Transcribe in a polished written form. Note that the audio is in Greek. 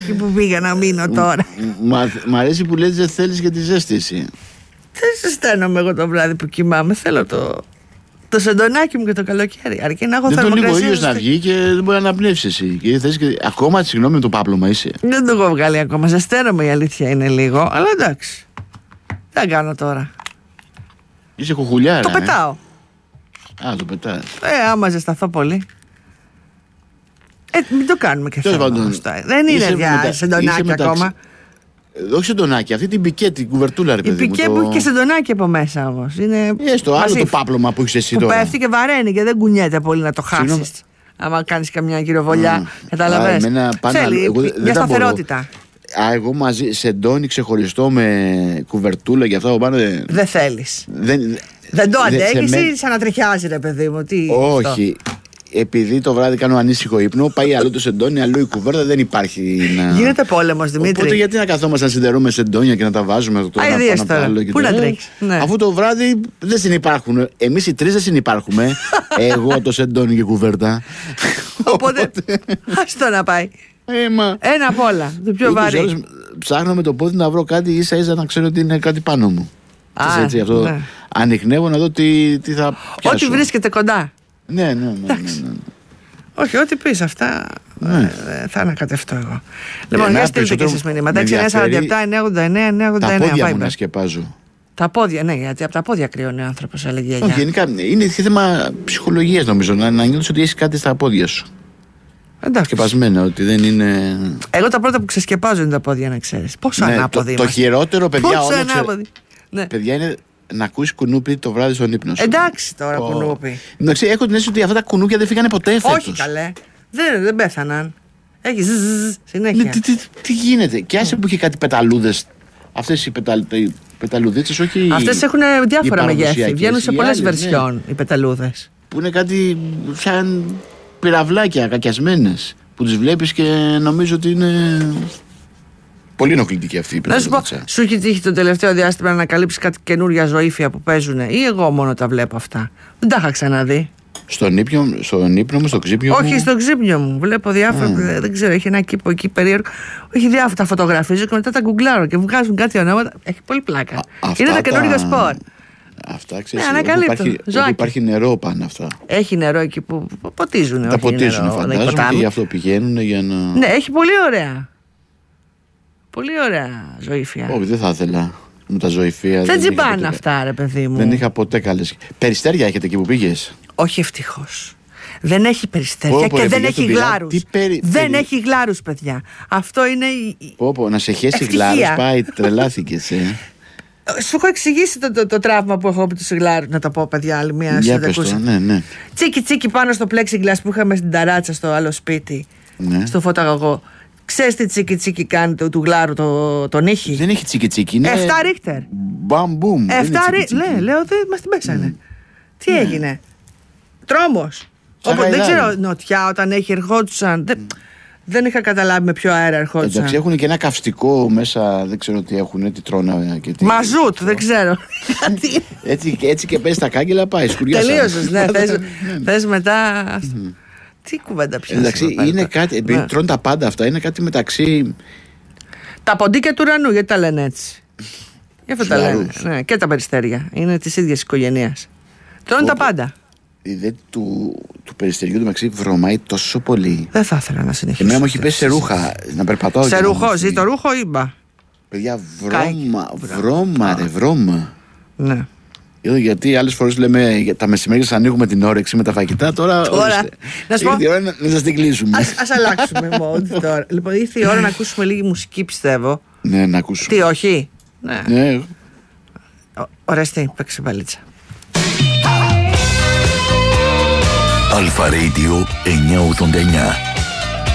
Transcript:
εκεί που πήγα να μείνω τώρα. Μ' αρέσει που λες δεν θέλεις και τη ζέστηση. Δεν ζεσταίνομαι εγώ το βράδυ που κοιμάμαι. Θέλω το σεντονάκι μου και το καλοκαίρι. Αρκεί να έχω θερμοκρασία. Δεν το λίγο ήλιος να βγει και δεν μπορεί να αναπνεύσεις εσύ. Και θες και... Ακόμα, συγγνώμη, με το πάπλωμα είσαι. Δεν το έχω βγάλει ακόμα. Ζεσταίνομαι, η αλήθεια είναι λίγο. Αλλά εντάξει. Δεν κάνω τώρα. Είσαι κουκουλιάρα. Το πετάω. Α, το πετάς. Άμα ζεσταθώ πολύ. Μην το κάνουμε και αυτό. Δεν είναι για σεντονάκι ακόμα. Όχι σεντονάκι, αυτή την πικέ, την κουβερτούλα, ρε παιδί μου. Η πικέ που έχει και σεντονάκι από μέσα όμως. Στο άλλο το πάπλωμα που έχεις εσύ τώρα. Που πέφτει και βαραίνει και δεν κουνιέται πολύ να το χάσεις. Άμα κάνεις καμιά γυροβολιά, καταλαβαίνεις. Θέλει μια σταθερότητα. Εγώ μαζί σεντόνι ξεχωριστό με κουβερτούλα και αυτά από πάνω. Δεν θέλεις. Δεν το αντέχεις ή σαν να τριχιάζει, ρε παιδί μου. Όχι. Επειδή το βράδυ κάνω ανήσυχο ύπνο, πάει αλλού το σεντόνι, αλλού η κουβέρτα, δεν υπάρχει να... Γίνεται πόλεμος, Δημήτρη. Οπότε γιατί να καθόμαστε να συντερούμε σεντόνια και να τα βάζουμε το ένα πάνω από άλλο. Πού να τρέχεις. Αφού το βράδυ δεν συνυπάρχουν. Εμείς οι τρεις δεν συνυπάρχουμε. Εγώ, το σεντόνι και η κουβέρτα. Οπότε, ας το να πάει. Ένα απ' όλα. Το πιο βαρύ. Ψάχνω με το πόδι να βρω κάτι ίσα ίσα να ξέρω ότι είναι κάτι πάνω μου. Ανιχνεύω να δω τι θα πιάσω. Ό,τι βρίσκεται κοντά. Ναι. Όχι, ό,τι πεις αυτά θα ανακατευτώ εγώ. Λοιπόν, για στείλτε και εσείς μηνύματα. 6-9-47-9-89-9-89. Τα πόδια μου να σκεπάζω. Τα πόδια, ναι, γιατί από τα πόδια κρύωνε ο άνθρωπος, έλεγε η γιαγιά. Γενικά είναι θέμα ψυχολογίας νομίζω, να νιώθεις ότι έχεις κάτι στα πόδια σου. Εντάξει. Σκεπασμένα, ότι δεν είναι. Εγώ τα πρώτα που ξεσκεπάζω είναι τα πόδια, να ξέρεις. Πόσο ανάποδοι το χειρότερο, παιδιά, πόσο ανάποδοι. Παιδιά, είναι να ακούεις κουνούπι το βράδυ στον ύπνο σου. Εντάξει τώρα κουνούπι. Εντάξει, έχω την αίσθηση ότι αυτά τα κουνούπια δεν φύγανε ποτέ φέτος. Όχι καλέ. Δεν πέθαναν. Έχει συνέχεια. Τι γίνεται. Και άσε που είχε κάτι πεταλούδες. Αυτές οι πεταλουδίτσες, όχι. Αυτές έχουν διάφορα μεγέθη. Βγαίνουν σε πολλές βερσιόν οι πεταλούδες. Που είναι κάτι σαν πυραυλάκια κακιασμένες. Που τις βλέπεις και νομίζω ότι είναι. Πολύ ενοχλητική αυτή η πεταλούδιτσα. Να σου πω, σου έχει τύχει το τελευταίο διάστημα να ανακαλύψεις κάτι καινούρια ζωήφια που παίζουν, ή εγώ μόνο τα βλέπω αυτά? Δεν τα είχα ξαναδεί. Στον ύπνο μου, στο ξύπνιο μου. Όχι, στο ξύπνιο μου. Βλέπω διάφορα. Δεν ξέρω, έχει ένα κήπο εκεί περίεργο. Έχει διάφορα. Τα φωτογραφίζω και μετά τα γκουγκλάρω και βγάζουν κάτι ονόματα. Έχει πολύ πλάκα. Είναι τα καινούργια σπορ. Αυτά ξέρεις. Υπάρχει νερό πάνω αυτά. Έχει νερό εκεί που ποτίζουν. Τα ποτίζουν, φαντάζομαι, και γι' αυτό πηγαίνουν για να. Ναι, έχει πολύ ωραία. Πολύ ωραία ζωήφια. Όχι, δεν θα ήθελα με τα ζωήφια. Δεν τσιμπάνε αυτά, ρε παιδί μου. Δεν είχα ποτέ καλές. Περιστέρια έχετε εκεί που πήγες? Όχι, ευτυχώς. Δεν έχει περιστέρια και δεν έχει γλάρους. Δεν έχει γλάρους, παιδιά. Αυτό είναι. Να σε χέσει γλάρους, πάει, τρελάθηκες. Σου έχω εξηγήσει το τραύμα που έχω από τους γλάρους. Να το πω, παιδιά, άλλη μια συνδεκούσα. Ναι. Τσίκι πάνω στο plexiglass που είχαμε στην ταράτσα στο άλλο σπίτι. Ναι. Στο φωταγωγό. Ξέρεις τι τσίκι κάνει του γλάρου τον ήχη? Δεν έχει τσίκι. Είναι 7 ρίχτερ. Μπαμ-μπουμ. 7 ρίχτερ. Λέω ότι μας την πέσανε. Τι έγινε? Τρόμος. Δεν ξέρω, νοτιά όταν έχει ερχόντουσαν. Δεν είχα καταλάβει με ποιο αέρα ερχόντουσαν. Εντάξει, έχουν και ένα καυστικό μέσα, δεν ξέρω τι έχουν, τι τρώνε και τι. Μαζούτ, δεν ξέρω. Έτσι και πες τα κάγκελα, πάει, σκουριάσα. Τελείωσες, ναι. Θες μετά. Τι κουβέντα πιάσεις? Εντάξει, είναι κάτι, επειδή τρώνε τα πάντα αυτά, είναι κάτι μεταξύ. Τα ποντίκια του ουρανού, γιατί τα λένε έτσι? Γι' αυτό τα λένε. Ναι, και τα περιστέρια. Είναι της ίδιας οικογένειας. Τρώνε τα πάντα. Η ιδέα του περιστεριού του μεταξύ βρωμάει τόσο πολύ. Δεν θα ήθελα να συνεχίσω. Εμένα μου έχει πέσει σε ρούχα, να περπατάω. Σε ρούχο, ζει το ρούχο ή μπα? Παιδιά, βρώμα. Ναι. Γιατί άλλες φορές λέμε τα μεσημέρια σας ανοίγουμε την όρεξη με τα φαγητά. Τώρα να σου πω, ήρθε η ώρα να σας την κλείσουμε. Ας αλλάξουμε mode τώρα. Λοιπόν, ήρθε η ώρα να ακούσουμε λίγη μουσική, πιστεύω. Ναι, να ακούσουμε. Τι, όχι? Ναι. Ωραίστη, παίξε μπαλίτσα. Αλφα Radio 989.